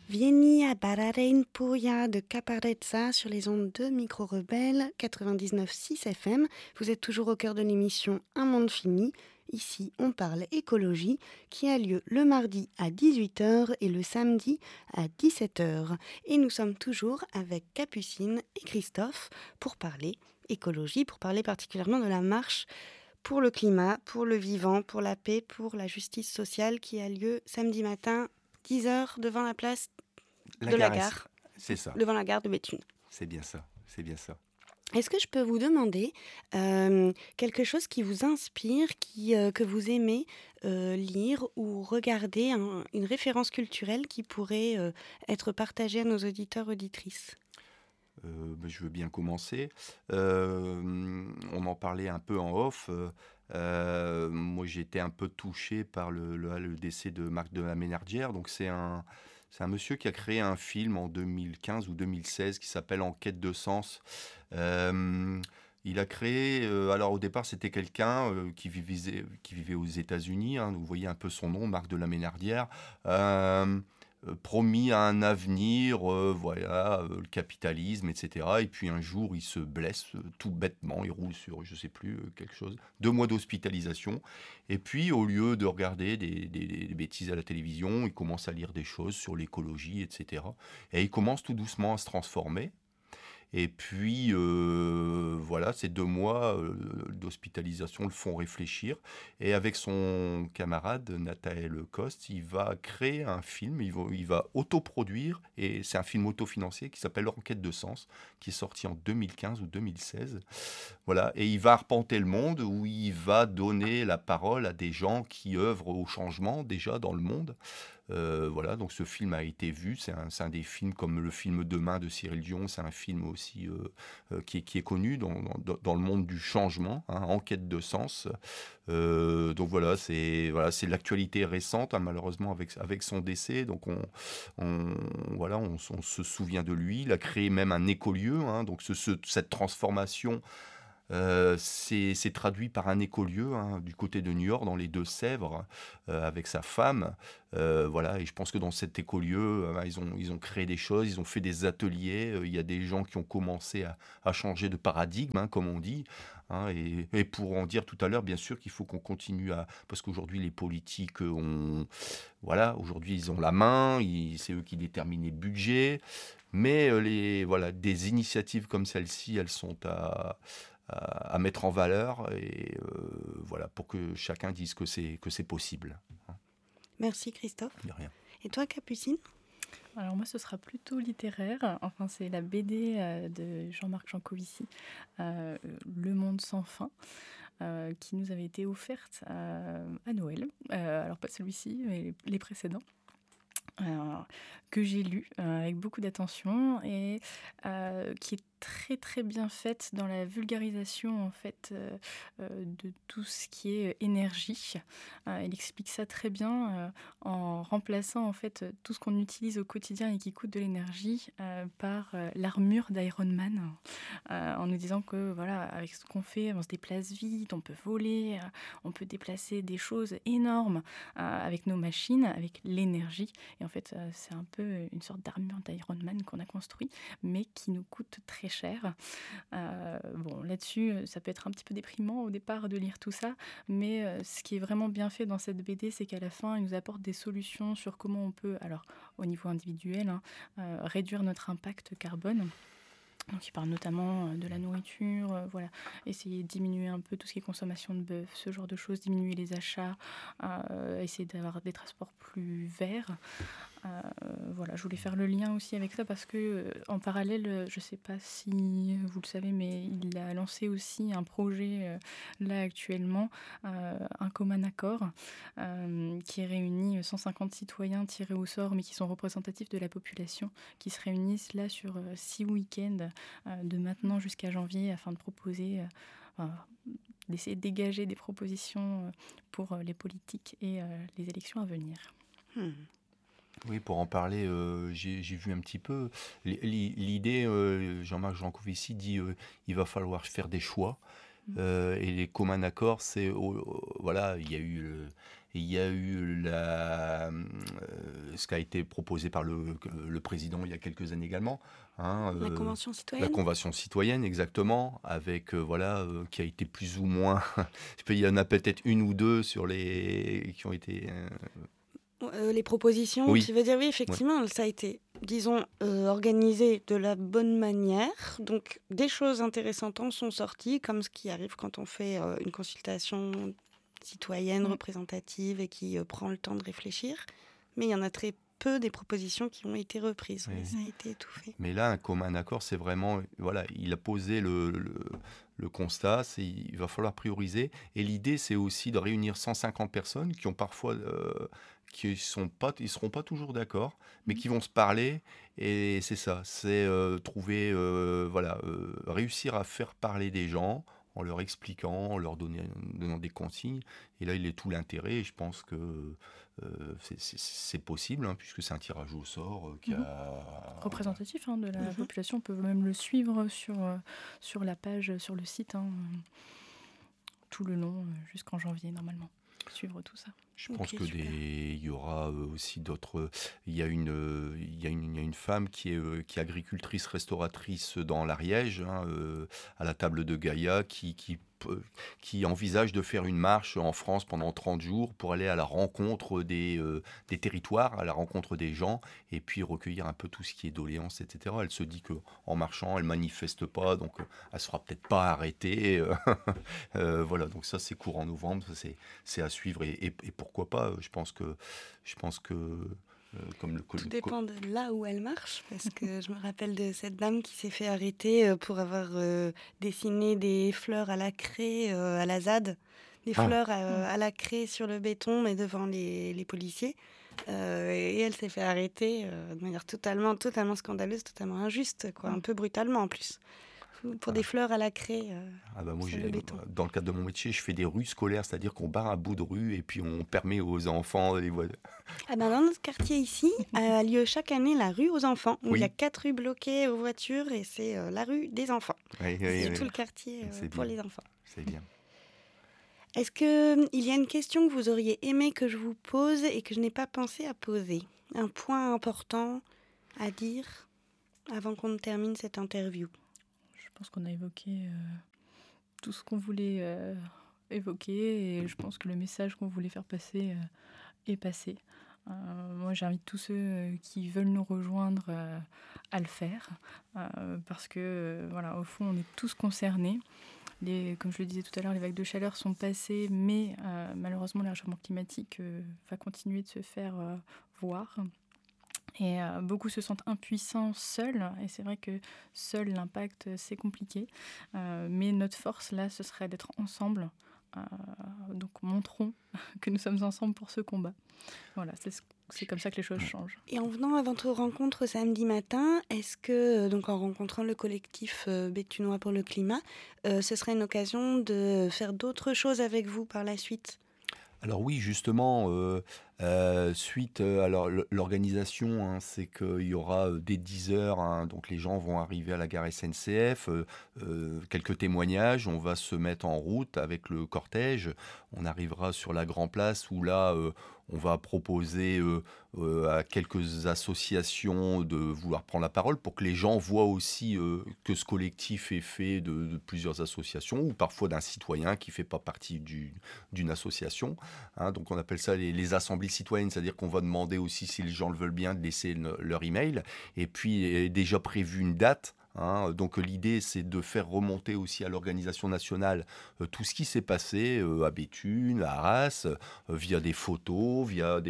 Vieni a barare in Puglia de Caparezza sur les ondes de Micro Rebelle 99.6 FM. Vous êtes toujours au cœur de l'émission Un monde fini. Ici, on parle écologie qui a lieu le mardi à 18h et le samedi à 17h. Et nous sommes toujours avec Capucine et Christophe pour parler écologie, pour parler particulièrement de la marche pour le climat, pour le vivant, pour la paix, pour la justice sociale qui a lieu samedi matin 10h devant la place La de la gare gare, c'est ça, devant la gare de Béthune. c'est bien ça, c'est bien ça. Est-ce que je peux vous demander quelque chose qui vous inspire, que vous aimez lire ou regarder, une référence culturelle qui pourrait être partagée à nos auditeurs auditrices? Je veux bien commencer. On en parlait un peu en off. Moi, j'ai été un peu touché par le décès de Marc de la Ménardière. Donc, c'est un monsieur qui a créé un film en 2015 ou 2016 qui s'appelle En quête de sens. Il a créé, alors au départ c'était quelqu'un qui vivait aux États-Unis, hein, vous voyez un peu son nom, Marc de la Ménardière, promis à un avenir, voilà, le capitalisme, etc. Et puis un jour il se blesse tout bêtement, il roule sur, je sais plus, quelque chose, 2 mois d'hospitalisation. Et puis au lieu de regarder des bêtises à la télévision, il commence à lire des choses sur l'écologie, etc. Et il commence tout doucement à se transformer. Et puis, voilà, ces 2 mois d'hospitalisation le font réfléchir. Et avec son camarade, Nathael Coste, il va créer un film, il va autoproduire, et c'est un film autofinancé qui s'appelle Enquête de sens, qui est sorti en 2015 ou 2016. Voilà, et il va arpenter le monde, où il va donner la parole à des gens qui œuvrent au changement déjà dans le monde. Voilà, donc ce film a été vu, c'est un des films comme le film Demain de Cyril Dion, c'est un film aussi qui est connu dans le monde du changement, hein, En quête de sens. Donc voilà, c'est l'actualité récente, hein, malheureusement avec son décès, donc voilà, on se souvient de lui. Il a créé même un écolieu, hein, donc cette transformation c'est traduit par un écolieu, hein, du côté de New York, dans les Deux-Sèvres, avec sa femme. Voilà, et je pense que dans cet écolieu, ils ont créé des choses, ils ont fait des ateliers. Il y a des gens qui ont commencé à changer de paradigme, hein, comme on dit. Hein, et pour en dire tout à l'heure, bien sûr qu'il faut qu'on continue à... Parce qu'aujourd'hui, les politiques voilà, aujourd'hui, ils ont la main, c'est eux qui déterminent les budgets. Mais voilà, des initiatives comme celle-ci, elles sont à mettre en valeur, et voilà, pour que chacun dise que c'est possible. Merci Christophe. De rien. Et toi Capucine? Alors moi, ce sera plutôt littéraire. Enfin, c'est la BD de Jean-Marc Jancovici, Le Monde sans fin, qui nous avait été offerte à Noël. Alors pas celui-ci, mais les précédents. euh, que j'ai lu avec beaucoup d'attention et qui est très très bien faite dans la vulgarisation en fait de tout ce qui est énergie. Il explique ça très bien en remplaçant en fait tout ce qu'on utilise au quotidien et qui coûte de l'énergie par l'armure d'Iron Man, en nous disant que voilà, avec ce qu'on fait, on se déplace vite, on peut voler, on peut déplacer des choses énormes avec nos machines, avec l'énergie. Et en fait, c'est un peu une sorte d'armure d'Iron Man qu'on a construit, mais qui nous coûte très cher. Bon, là-dessus, ça peut être un petit peu déprimant au départ de lire tout ça, mais ce qui est vraiment bien fait dans cette BD, c'est qu'à la fin, il nous apporte des solutions sur comment on peut, alors au niveau individuel, hein, réduire notre impact carbone. Donc il parle notamment de la nourriture, voilà, essayer de diminuer un peu tout ce qui est consommation de bœuf, ce genre de choses, diminuer les achats, essayer d'avoir des transports plus verts. Voilà, je voulais faire le lien aussi avec ça parce que en parallèle, je ne sais pas si vous le savez, mais il a lancé aussi un projet là actuellement, un commun accord, qui réunit 150 citoyens tirés au sort, mais qui sont représentatifs de la population, qui se réunissent là sur 6 week-ends de maintenant jusqu'à janvier afin de proposer, d'essayer de dégager des propositions pour les politiques et les élections à venir. Oui, pour en parler, j'ai vu un petit peu. L'idée, Jean-Marc Jancovici dit il va falloir faire des choix. Et les communs accords, voilà, il y a eu Et il y a eu ce qui a été proposé par le président il y a quelques années également. Hein, La Convention la citoyenne. Convention citoyenne, exactement, avec qui a été plus ou moins. Il y en a peut-être une ou deux qui ont été. Les propositions, Oui, tu veux dire, oui, ouais, effectivement, ça a été, disons, organisé de la bonne manière. Donc, des choses intéressantes en sont sorties, comme ce qui arrive quand on fait une consultation citoyenne, Mm. représentative et qui prend le temps de réfléchir. Mais il y en a très peu des propositions qui ont été reprises. Oui, ouais. ça a été étouffé. Mais là, un commun accord, c'est vraiment, voilà, il a posé le constat, il va falloir prioriser. Et l'idée, c'est aussi de réunir 150 personnes qui ont parfois, qui ils seront pas toujours d'accord, mais qui vont se parler. Et c'est ça, c'est trouver, réussir à faire parler des gens en leur expliquant, en leur donnant des consignes. Et là, il est tout l'intérêt. Et je pense que c'est possible, hein, puisque c'est un tirage au sort qui Mhm. a. Représentatif de la Mhm. population. On peut même le suivre sur la page, sur le site, tout le long, jusqu'en janvier normalement. Suivre tout ça. Je pense Ok, que super. il y aura aussi d'autres. Il y a une femme qui est agricultrice restauratrice dans l'Ariège, hein, à la table de Gaïa, qui envisage de faire une marche en France pendant 30 jours pour aller à la rencontre des territoires, à la rencontre des gens, et puis recueillir un peu tout ce qui est doléances, etc. Elle se dit que en marchant, elle manifeste pas, donc elle sera peut-être pas arrêtée. Voilà, donc ça c'est courant novembre, ça, c'est à suivre et pourquoi pas. Je pense que comme Tout dépend de là où elle marche, parce que je me rappelle de cette dame qui s'est fait arrêter pour avoir dessiné des fleurs à la craie à la ZAD, des ah, fleurs à la craie sur le béton, mais devant les policiers. Et elle s'est fait arrêter de manière totalement scandaleuse, totalement injuste, quoi, un peu brutalement en plus, pour des ah, fleurs à la craie bah moi sur le béton. dans le cadre de mon métier, je fais des rues scolaires, c'est-à-dire qu'on barre un bout de rue et puis on permet aux enfants les voies. Ah ben, dans notre quartier ici, a lieu chaque année la rue aux enfants, où il y a Oui, 4 rues bloquées aux voitures, et c'est la rue des enfants. oui, oui, C'est oui, tout le quartier c'est pour bien, les enfants. c'est bien. Est-ce qu'il y a une question que vous auriez aimé que je vous pose et que je n'ai pas pensé à poser? Un point important à dire avant qu'on ne termine cette interview? Je pense qu'on a évoqué tout ce qu'on voulait évoquer et je pense que le message qu'on voulait faire passer est passé. Moi, j'invite tous ceux qui veulent nous rejoindre à le faire parce que, voilà, au fond, on est tous concernés. Comme je le disais tout à l'heure, les vagues de chaleur sont passées, mais malheureusement, le réchauffement climatique va continuer de se faire voir. Et beaucoup se sentent impuissants seuls, et c'est vrai que seul l'impact c'est compliqué. Mais notre force là, ce serait d'être ensemble. Euh, donc montrons que nous sommes ensemble pour ce combat. Voilà, c'est comme ça que les choses changent. Et en venant à votre rencontre samedi matin, est-ce que, donc en rencontrant le collectif Béthunois pour le climat, ce serait une occasion de faire d'autres choses avec vous par la suite? Alors oui, justement, suite, alors l'organisation, hein, c'est qu'il y aura dès 10 heures, hein, donc les gens vont arriver à la gare SNCF, quelques témoignages, on va se mettre en route avec le cortège, on arrivera sur la Grand Place où là, on va proposer à quelques associations de vouloir prendre la parole pour que les gens voient aussi que ce collectif est fait de plusieurs associations ou parfois d'un citoyen qui ne fait pas partie d'une association. Hein, donc on appelle ça les assemblées citoyennes, c'est-à-dire qu'on va demander aussi, si les gens le veulent bien, de laisser leur email. Et puis est déjà prévu une date. Hein, donc l'idée, c'est de faire remonter aussi à l'organisation nationale tout ce qui s'est passé à Béthune, à Arras, via des photos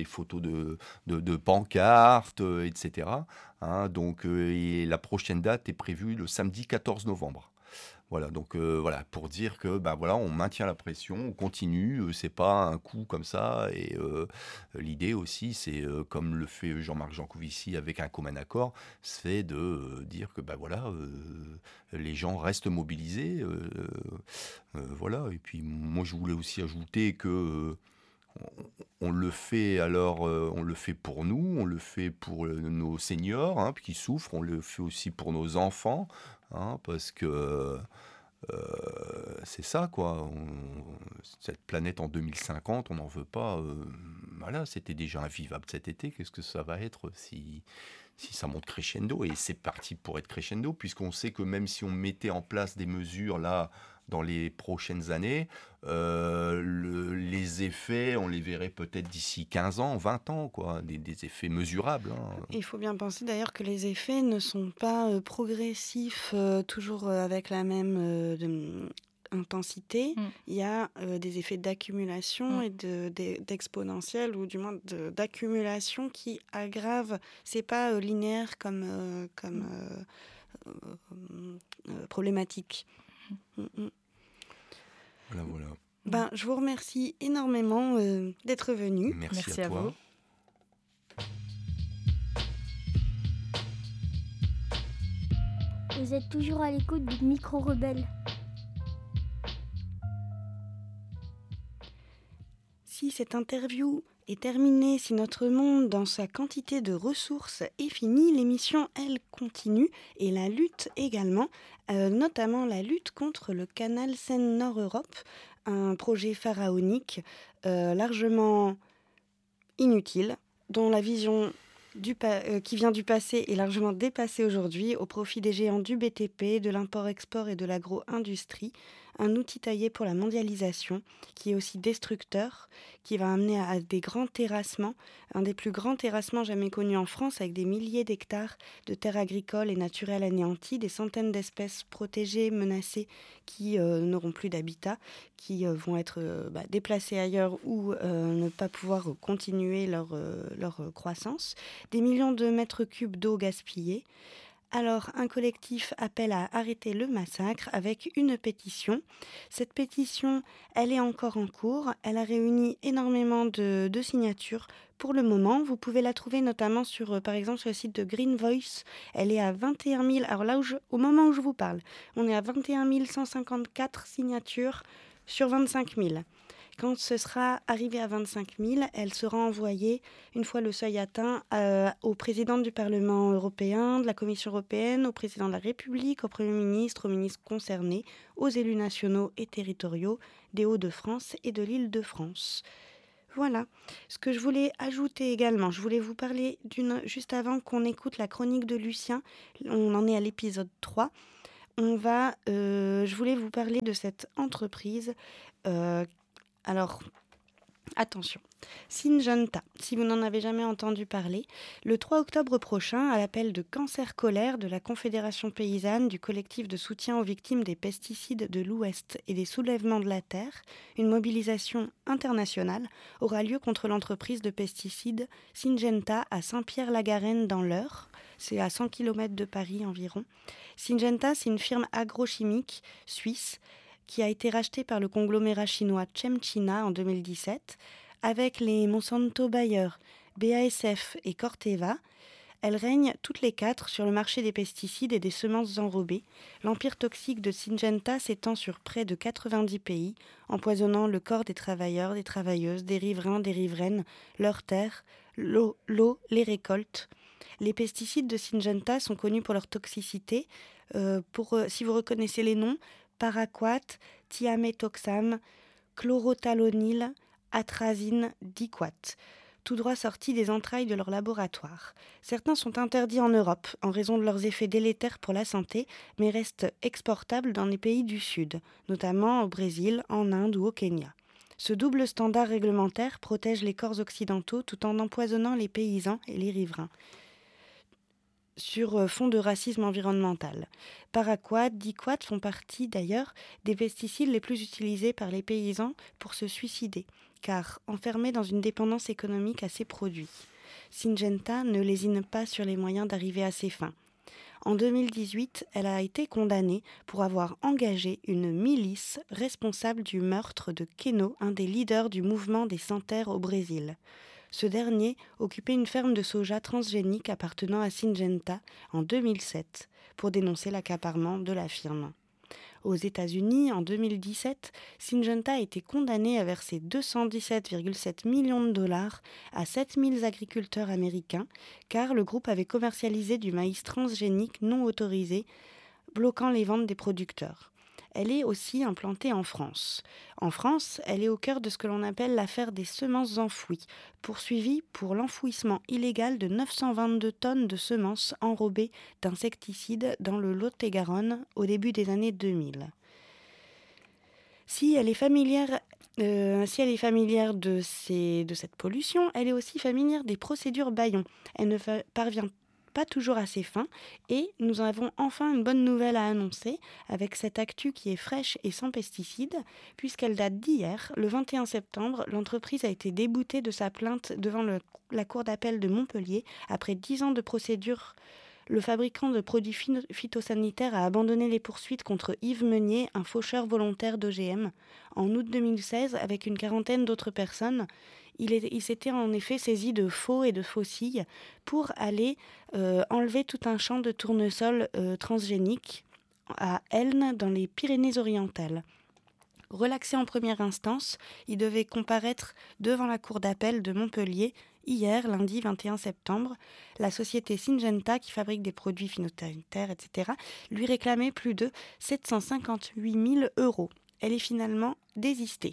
de pancartes, etc. Hein, donc et la prochaine date est prévue le samedi 14 novembre. Voilà, donc voilà, pour dire que ben voilà, on maintient la pression, on continue, c'est pas un coup comme ça. Et l'idée aussi, c'est comme le fait Jean-Marc Jancovici avec un commun accord, c'est de dire que ben voilà, les gens restent mobilisés, voilà. Et puis moi, je voulais aussi ajouter que on le fait alors, on le fait pour nous, on le fait pour nos seniors hein, qui souffrent, on le fait aussi pour nos enfants, hein, parce que C'est ça, quoi. Cette planète en 2050, on n'en veut pas. Voilà, c'était déjà invivable cet été. Qu'est-ce que ça va être si ça monte crescendo? Et c'est parti pour être crescendo, puisqu'on sait que même si on mettait en place des mesures là dans les prochaines années, les effets, on les verrait peut-être d'ici 15 ans, 20 ans, quoi. Des effets mesurables, hein. Il faut bien penser d'ailleurs que les effets ne sont pas progressifs, toujours avec la même intensité. Il y a des effets d'accumulation et d'exponentielle, ou du moins d'accumulation qui aggravent. C'est pas linéaire comme problématique. Voilà. Ben, je vous remercie énormément d'être venu. Merci à toi. vous. Vous êtes toujours à l'écoute du Micro Rebelle. Si cette interview est terminée, si notre monde dans sa quantité de ressources est fini, l'émission, elle, continue, et la lutte également, notamment la lutte contre le canal Seine-Nord-Europe, un projet pharaonique largement inutile, dont la vision qui vient du passé est largement dépassée aujourd'hui au profit des géants du BTP, de l'import-export et de l'agro-industrie, un outil taillé pour la mondialisation qui est aussi destructeur, qui va amener à des grands terrassements, un des plus grands terrassements jamais connus en France, avec des milliers d'hectares de terres agricoles et naturelles anéanties, des centaines d'espèces protégées, menacées, qui n'auront plus d'habitat, qui vont être déplacées ailleurs ou ne pas pouvoir continuer leur croissance, des millions de mètres cubes d'eau gaspillée. Alors, un collectif appelle à arrêter le massacre avec une pétition. Cette pétition, elle est encore en cours. Elle a réuni énormément de signatures. Pour le moment, vous pouvez la trouver notamment par exemple, sur le site de Green Voice. Elle est à 21 000. Alors là, au moment où je vous parle, on est à 21 154 signatures sur 25 000. Quand ce sera arrivé à 25 000, elle sera envoyée, une fois le seuil atteint, au président du Parlement européen, de la Commission européenne, au président de la République, au Premier ministre, aux ministres concernés, aux élus nationaux et territoriaux des Hauts-de-France et de l'Île-de-France. Voilà. Ce que je voulais ajouter également, je voulais vous parler juste avant qu'on écoute la chronique de Lucien, on en est à l'épisode 3, je voulais vous parler de cette entreprise. Alors, attention, Syngenta, si vous n'en avez jamais entendu parler, le 3 octobre prochain, à l'appel de Cancer Colère de la Confédération paysanne, du collectif de soutien aux victimes des pesticides de l'Ouest et des soulèvements de la terre, une mobilisation internationale aura lieu contre l'entreprise de pesticides Syngenta à Saint-Pierre-la-Garenne dans l'Eure. C'est à 100 km de Paris environ. Syngenta, c'est une firme agrochimique suisse qui a été rachetée par le conglomérat chinois ChemChina en 2017, avec les Monsanto Bayer, BASF et Corteva. Elles règnent toutes les quatre sur le marché des pesticides et des semences enrobées. L'empire toxique de Syngenta s'étend sur près de 90 pays, empoisonnant le corps des travailleurs, des travailleuses, des riverains, des riveraines, leurs terres, l'eau, les récoltes. Les pesticides de Syngenta sont connus pour leur toxicité. Si vous reconnaissez les noms, paraquat, thiaméthoxam, chlorothalonil, atrazine, diquat, tout droit sortis des entrailles de leur laboratoire. Certains sont interdits en Europe en raison de leurs effets délétères pour la santé, mais restent exportables dans les pays du Sud, notamment au Brésil, en Inde ou au Kenya. Ce double standard réglementaire protège les corps occidentaux tout en empoisonnant les paysans et les riverains. Sur fond de racisme environnemental. Paraquat, diquat font partie d'ailleurs des pesticides les plus utilisés par les paysans pour se suicider, car enfermés dans une dépendance économique à ces produits. Syngenta ne lésine pas sur les moyens d'arriver à ses fins. En 2018, elle a été condamnée pour avoir engagé une milice responsable du meurtre de Keno, un des leaders du mouvement des Sans-Terre au Brésil. Ce dernier occupait une ferme de soja transgénique appartenant à Syngenta en 2007 pour dénoncer l'accaparement de la firme. Aux États-Unis, en 2017, Syngenta a été condamné à verser 217,7 millions de dollars à 7000 agriculteurs américains car le groupe avait commercialisé du maïs transgénique non autorisé, bloquant les ventes des producteurs. elle est aussi implantée en France. En France, elle est au cœur de ce que l'on appelle l'affaire des semences enfouies, poursuivie pour l'enfouissement illégal de 922 tonnes de semences enrobées d'insecticides dans le Lot-et-Garonne au début des années 2000. Si elle est familière de cette pollution, elle est aussi familière des procédures bâillons. Elle ne parvient pas toujours à ses fins et nous avons enfin une bonne nouvelle à annoncer avec cette actu qui est fraîche et sans pesticides puisqu'elle date d'hier. Le 21 septembre, l'entreprise a été déboutée de sa plainte devant la cour d'appel de Montpellier après 10 ans de procédure. Le fabricant de produits phytosanitaires a abandonné les poursuites contre Yves Meunier, un faucheur volontaire d'OGM. En août 2016, avec une quarantaine d'autres personnes, il s'était en effet saisi de faux et de faucilles pour aller enlever tout un champ de tournesol transgénique à Elne, dans les Pyrénées-Orientales. Relaxé en première instance, il devait comparaître devant la cour d'appel de Montpellier hier, lundi 21 septembre. La société Syngenta, qui fabrique des produits phytosanitaires, etc., lui réclamait plus de 758 000 €. Elle est finalement désistée.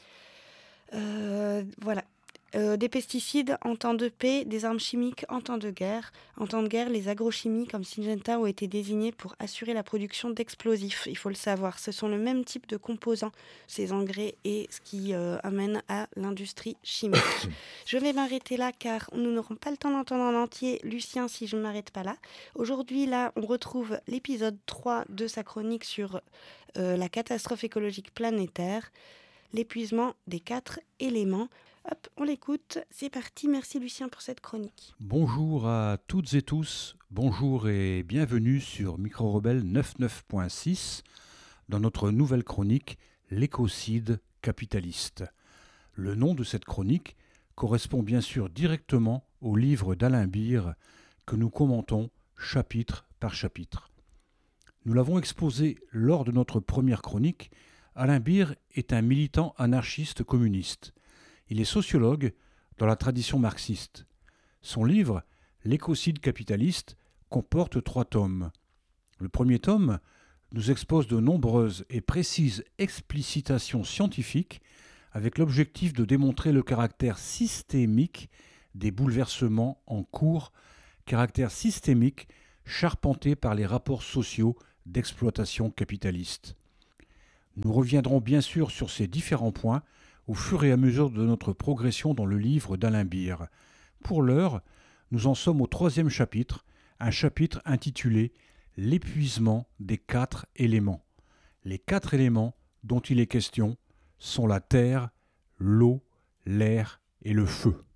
Voilà. Des pesticides en temps de paix, des armes chimiques en temps de guerre. En temps de guerre, les agrochimies comme Syngenta ont été désignées pour assurer la production d'explosifs. Il faut le savoir, ce sont le même type de composants, ces engrais, et ce qui amène à l'industrie chimique. Je vais m'arrêter là car nous n'aurons pas le temps d'entendre en entier Lucien si je ne m'arrête pas là. Aujourd'hui, là, on retrouve l'épisode 3 de sa chronique sur la catastrophe écologique planétaire, l'épuisement des 4 éléments. Hop, on l'écoute, c'est parti, merci Lucien pour cette chronique. Bonjour à toutes et tous, bonjour et bienvenue sur Micro Rebelle 99.6 dans notre nouvelle chronique L'écocide capitaliste. Le nom de cette chronique correspond bien sûr directement au livre d'Alain Beer que nous commentons chapitre par chapitre. Nous l'avons exposé lors de notre première chronique. Alain Beer est un militant anarchiste communiste. Il est sociologue dans la tradition marxiste. Son livre, L'écocide capitaliste, comporte 3 tomes. Le premier tome nous expose de nombreuses et précises explicitations scientifiques avec l'objectif de démontrer le caractère systémique des bouleversements en cours, caractère systémique charpenté par les rapports sociaux d'exploitation capitaliste. Nous reviendrons bien sûr sur ces différents points au fur et à mesure de notre progression dans le livre d'Alain Beer. Pour l'heure, nous en sommes au 3e chapitre, un chapitre intitulé « L'épuisement des 4 éléments ». Les 4 éléments dont il est question sont la terre, l'eau, l'air et le feu.